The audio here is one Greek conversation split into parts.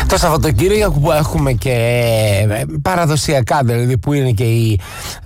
Το Σαββατοκύριακο που έχουμε και παραδοσιακά, δηλαδή που είναι και οι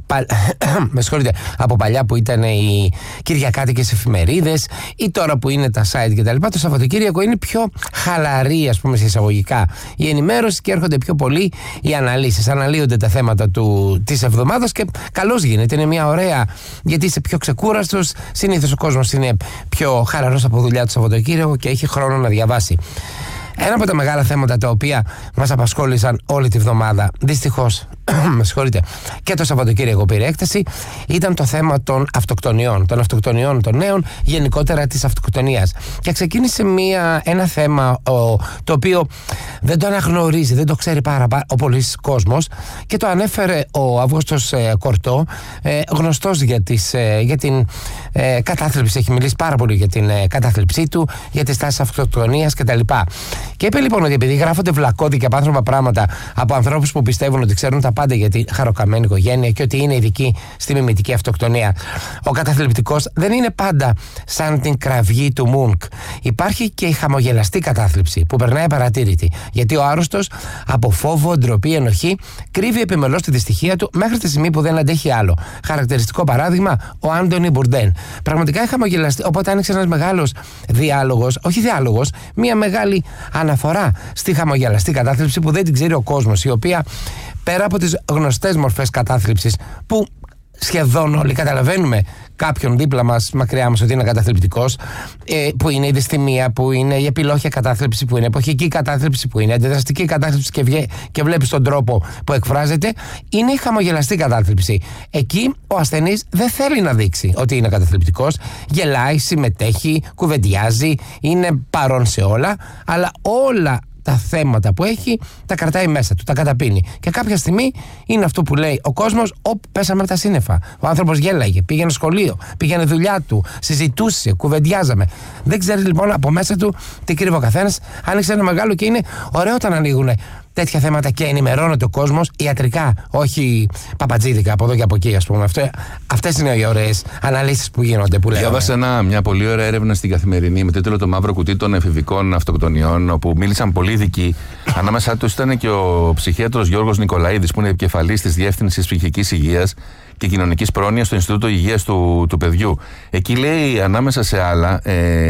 με συγχωρείτε, από παλιά που ήταν οι κυριακάτικες εφημερίδες ή τώρα που είναι τα site κτλ. Το Σαββατοκύριακο είναι πιο χαλαρή, ας πούμε, σε εισαγωγικά η ενημέρωση και έρχονται πιο πολύ οι αναλύσεις. Αναλύονται τα θέματα της εβδομάδας και καλώς γίνεται. Είναι μια ωραία, γιατί είσαι πιο ξεκούραστος. Συνήθως ο κόσμος είναι πιο χαλαρός από δουλειά το Σαββατοκύριακο και έχει χρόνο να διαβάσει. Ένα από τα μεγάλα θέματα τα οποία μας απασχόλησαν όλη τη βδομάδα, δυστυχώς, με συγχωρείτε, και το Σαββατοκύριακο πήρε έκταση, ήταν το θέμα των αυτοκτονιών των νέων, γενικότερα της αυτοκτονίας. Και ξεκίνησε ένα θέμα το οποίο δεν το αναγνωρίζει, δεν το ξέρει πάρα ο πολλής κόσμος και το ανέφερε ο Αύγουστος Κορτό, γνωστός για την κατάθλιψη, έχει μιλήσει πάρα πολύ για την κατάθλιψή του, για τις τάσεις αυτοκτονίας κτλ. Και είπε λοιπόν ότι επειδή γράφονται βλακώδικα από άνθρωπα πράγματα από ανθρώπους που πιστεύουν ότι ξέρουν τα πάντα για τη χαροκαμένη οικογένεια και ότι είναι ειδικοί στη μιμητική αυτοκτονία, ο καταθλιπτικός δεν είναι πάντα σαν την κραυγή του Μουνκ. Υπάρχει και η χαμογελαστή κατάθλιψη που περνάει απαρατήρητη, γιατί ο άρρωστος από φόβο, ντροπή, ενοχή κρύβει επιμελώς τη δυστυχία του μέχρι τη στιγμή που δεν αντέχει άλλο. Χαρακτηριστικό παράδειγμα, ο Άντονι Μπουρντέν. Πραγματικά η χαμογελαστή, οπότε άνοιξε ένας μεγάλος διάλογος, όχι διάλογος, μια μεγάλη αναφορά στη χαμογελαστή κατάθλιψη που δεν την ξέρει ο κόσμος, η οποία πέρα από τις γνωστές μορφές κατάθλιψης που σχεδόν όλοι καταλαβαίνουμε κάποιον δίπλα μας, μακριά μας, ότι είναι καταθλιπτικός, που είναι η δυσθυμία, που είναι η επιλόχια κατάθλιψη, που είναι εποχική κατάθλιψη, που είναι αντιδραστική κατάθλιψη και βλέπεις τον τρόπο που εκφράζεται, είναι η χαμογελαστή κατάθλιψη. Εκεί ο ασθενής δεν θέλει να δείξει ότι είναι καταθλιπτικός, γελάει, συμμετέχει, κουβεντιάζει, είναι παρόν σε όλα, αλλά όλα τα θέματα που έχει τα κρατάει μέσα του, τα καταπίνει. Και κάποια στιγμή είναι αυτό που λέει ο κόσμος, πέσαμε από τα σύννεφα. Ο άνθρωπος γέλαγε, πήγαινε σχολείο, πήγαινε δουλειά του, συζητούσε, κουβεντιάζαμε. Δεν ξέρει λοιπόν από μέσα του τι κρύβει ο καθένας. Άνοιξε ένα μεγάλο και είναι ωραίο όταν ανοίγουν τέτοια θέματα και ενημερώνεται ο κόσμος ιατρικά, όχι παπατζίδικα από εδώ και από εκεί, ας πούμε. Αυτές είναι οι ωραίες αναλύσεις που γίνονται. Διάβασα μια πολύ ωραία έρευνα στην Καθημερινή με τίτλο «Το μαύρο κουτί των εφηβικών αυτοκτονιών», όπου μίλησαν πολλοί ειδικοί. Ανάμεσά τους ήταν και ο ψυχίατρος Γιώργος Νικολαίδης, που είναι επικεφαλής της Διεύθυνσης Ψυχικής Υγείας και Κοινωνικής Πρόνοιας στο Ινστιτούτο Υγείας του Παιδιού. Εκεί λέει, ανάμεσα σε άλλα,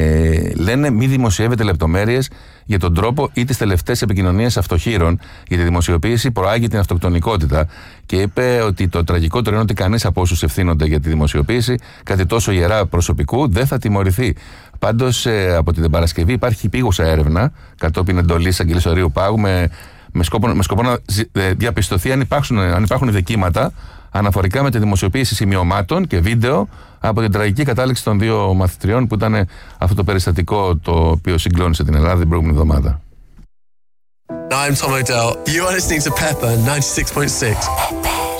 λένε μη δημοσιεύετε λεπτομέρειες για τον τρόπο ή τις τελευταίες επικοινωνίες αυτοχείρων, γιατί η δημοσιοποίηση προάγει την αυτοκτονικότητα. Και είπε ότι το τραγικότερο είναι ότι κανείς από όσους ευθύνονται για τη δημοσιοποίηση κάτι τόσο ιερά προσωπικού δεν θα τιμωρηθεί. Πάντως, από την Παρασκευή υπάρχει επίγουσα έρευνα κατόπιν εντολής Αγγελίας Ορείου Πάγου με σκοπό να διαπιστωθεί αν υπάρχουν δικήματα αναφορικά με τη δημοσιοποίηση σημειωμάτων και βίντεο από την τραγική κατάληξη των δύο μαθητριών, που ήταν αυτό το περιστατικό το οποίο συγκλώνησε την Ελλάδα την προηγούμενη εβδομάδα. I'm Tom O'Dell. You are listening to Pepper 96.6.